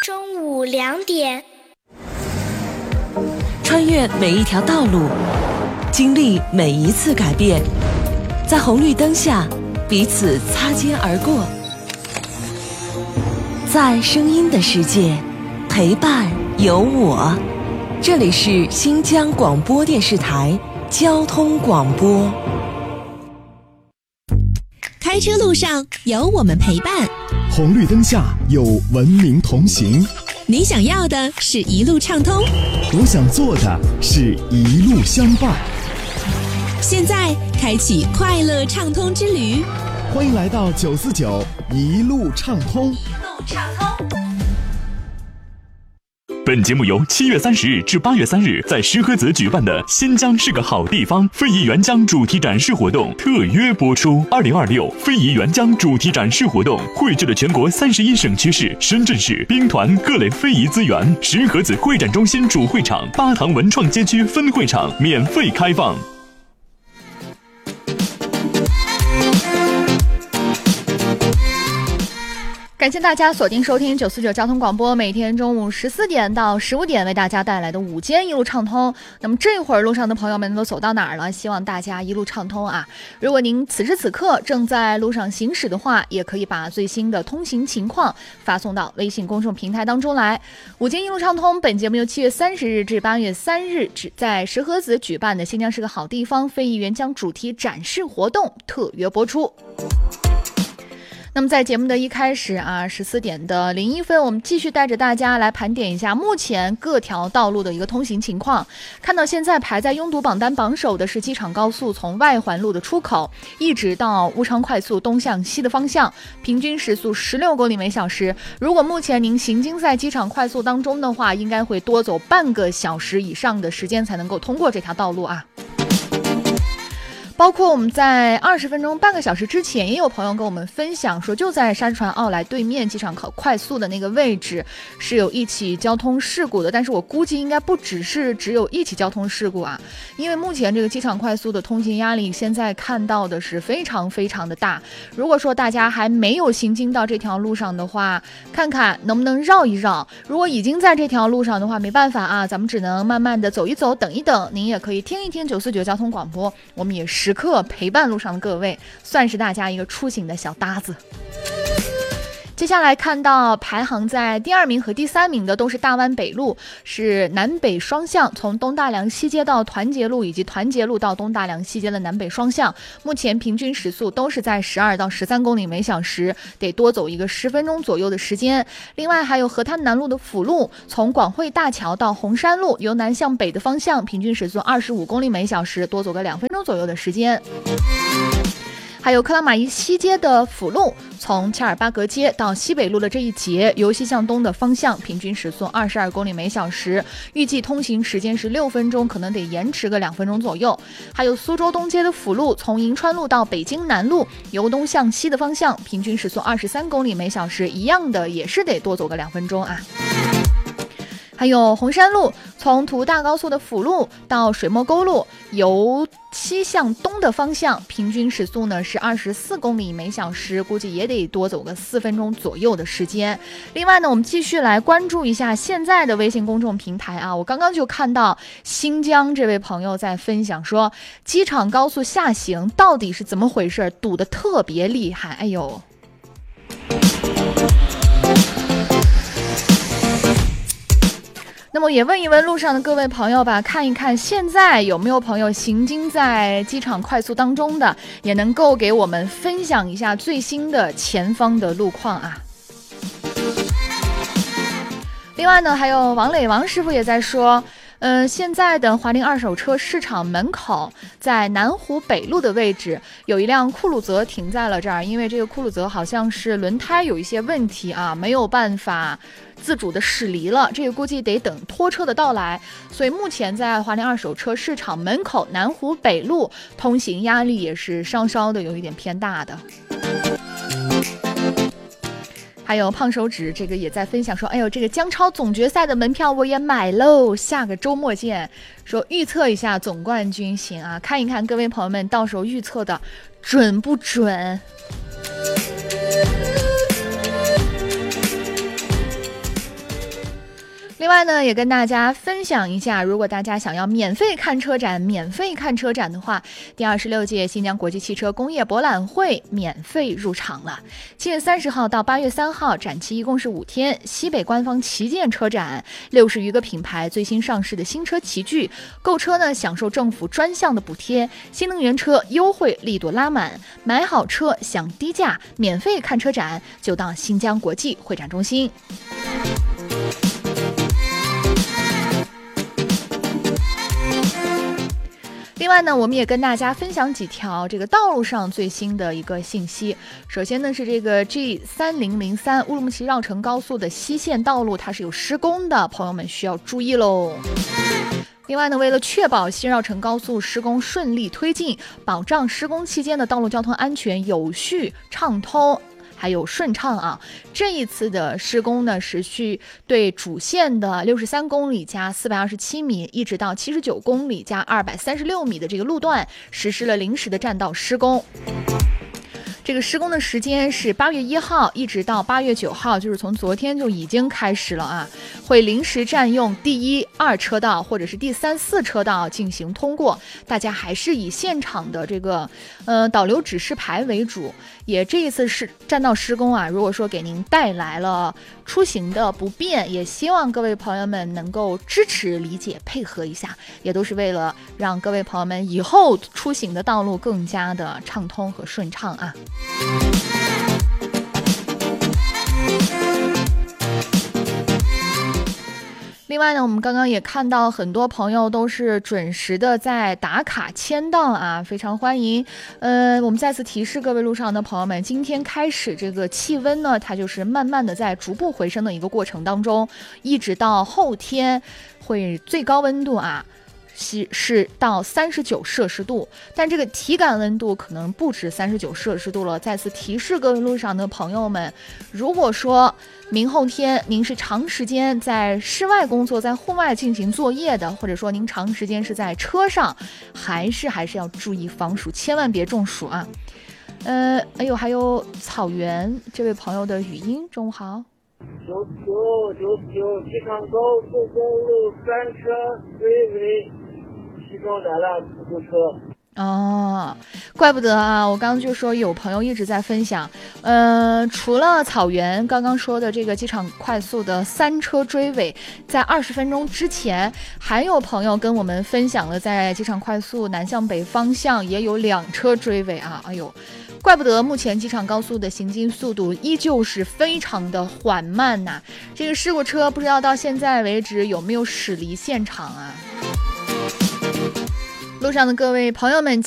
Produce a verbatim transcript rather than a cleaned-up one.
中午两点， 穿越每一条道路，经历每一次改变，在红绿灯下彼此擦肩而过，在声音的世界陪伴有我。这里是新疆广播电视台交通广播。 开车路上有我们陪伴， 红绿灯下有文明同行。 你想要的是一路畅通， 我想做的是一路相伴。 现在开启快乐畅通之旅， 欢迎来到九四九一路畅通。 一路畅通。 本节目由七月三十日至八月三日在石河子举办的新疆是个好地方非遗援疆主题展示活动特约播出。二零二六非遗援疆主题展示活动汇聚了全国三十一省区市、深圳市兵团各类非遗资源。石河子会展中心主会场、巴塘文创街区分会场免费开放。 感谢大家锁定收听九四九交通广播，每天中午十四点到十五点为大家带来的午间一路畅通。那么这会儿路上的朋友们都走到哪儿了？希望大家一路畅通啊！如果您此时此刻正在路上行驶的话，也可以把最新的通行情况发送到微信公众平台当中来。午间一路畅通，本节目由七月三十日至八月三日只在石河子举办的新疆是个好地方非遗援疆主题展示活动特约播出。那么在节目的一开始啊，十四点的零一分，我们继续带着大家来盘点一下目前各条道路的一个通行情况。看到现在排在拥堵榜单榜首的是机场高速从外环路的出口一直到乌昌快速东向西的方向，平均时速十六公里每小时。如果目前您行经在机场快速当中的话，应该会多走半个小时以上的时间才能够通过这条道路啊。包括我们在二十分钟半个小时之前也有朋友跟我们分享说，就在沙船奥莱对面机场快速的那个位置是有一起交通事故的，但是我估计应该不只是只有一起交通事故啊，因为目前这个机场快速的通行压力现在看到的是非常非常的大。如果说大家还没有行经到这条路上的话，看看能不能绕一绕，如果已经在这条路上的话，没办法啊，咱们只能慢慢的走一走，等一等。您也可以听一听九四九交通广播，我们也是时刻陪伴路上的各位，算是大家一个出行的小搭子。接下来看到排行在第二名和第三名的都是大湾北路，是南北双向，从东大梁西街到团结路以及团结路到东大梁西街的南北双向，目前平均时速都是在十二到十三公里每小时，得多走一个十分钟左右的时间。另外还有河滩南路的辅路，从广汇大桥到红山路，由南向北的方向，平均时速二十五公里每小时，多走个两分钟左右的时间。还有克拉玛依西街的辅路，从恰尔巴格街到西北路的这一节，由西向东的方向，平均时速二十二公里每小时，预计通行时间是六分钟，可能得延迟个两分钟左右。还有苏州东街的辅路，从银川路到北京南路，由东向西的方向，平均时速二十三公里每小时，一样的也是得多走个两分钟啊。还有红山路，从途大高速的辅路到水墨沟路，由西向东的方向，平均时速呢是二十四公里每小时，估计也得多走个四分钟左右的时间。另外呢，我们继续来关注一下现在的微信公众平台啊，我刚刚就看到新疆这位朋友在分享说，机场高速下行到底是怎么回事，堵得特别厉害，哎呦。那么也问一问路上的各位朋友吧，看一看现在有没有朋友行经在机场快速当中的，也能够给我们分享一下最新的前方的路况啊。另外呢，还有王磊王师傅也在说，呃，现在的华菱二手车市场门口，在南湖北路的位置，有一辆酷路泽停在了这儿，因为这个酷路泽好像是轮胎有一些问题啊，没有办法自主的驶离了，这个估计得等拖车的到来，所以目前在华菱二手车市场门口南湖北路通行压力也是稍稍的有一点偏大的。还有胖手指这个也在分享说，哎呦，这个姜超总决赛的门票我也买喽，下个周末见。说预测一下总冠军行啊，看一看各位朋友们到时候预测的准不准。 另外呢，也跟大家分享一下，如果大家想要免费看车展，免费看车展的话，第二十六届新疆国际汽车工业博览会免费入场了。七月三十号到八月三号，展期一共是五天。西北官方旗舰车展，六十余个品牌最新上市的新车齐聚，购车呢享受政府专项的补贴，新能源车优惠力度拉满，买好车享低价，免费看车展就到新疆国际会展中心。另外呢，我们也跟大家分享几条这个道路上最新的一个信息。首先呢是这个 G 三零零三 乌鲁木齐绕城高速的西线道路，它是有施工的，朋友们需要注意喽。另外呢，为了确保西绕城高速施工顺利推进，保障施工期间的道路交通安全有序畅通还有顺畅啊，这一次的施工呢，持续对主线的六十三公里加四百二十七米，一直到七十九公里加二百三十六米的这个路段，实施了临时的占道施工。这个施工的时间是八月一号一直到八月九号，就是从昨天就已经开始了啊，会临时占用第一、二车道或者是第三、四车道进行通过，大家还是以现场的这个呃导流指示牌为主。也这一次是占道施工啊，如果说给您带来了出行的不便，也希望各位朋友们能够支持、理解、配合一下，也都是为了让各位朋友们以后出行的道路更加的畅通和顺畅啊。另外呢，我们刚刚也看到很多朋友都是准时的在打卡签到啊，非常欢迎。呃，我们再次提示各位路上的朋友们，今天开始这个气温呢，它就是慢慢的在逐步回升的一个过程当中，一直到后天会最高温度啊是是到三十九摄氏度，但这个体感温度可能不止三十九摄氏度了。再次提示各位路上的朋友们，如果说明后天您是长时间在室外工作，在户外进行作业的，或者说您长时间是在车上，还是还是要注意防暑，千万别中暑啊。呃，哎呦，还有草原这位朋友的语音，中午好。 九九九九机场高速公路三车追尾，其中来了出租车。 哦，怪不得啊！我刚刚就说有朋友一直在分享，呃，除了草原刚刚说的这个机场快速的三车追尾，在二十分钟之前，还有朋友跟我们分享了在机场快速南向北方向也有两车追尾啊！哎呦，怪不得目前机场高速的行进速度依旧是非常的缓慢呐、啊。这个事故车不知道到现在为止有没有驶离现场啊？路上的各位朋友们。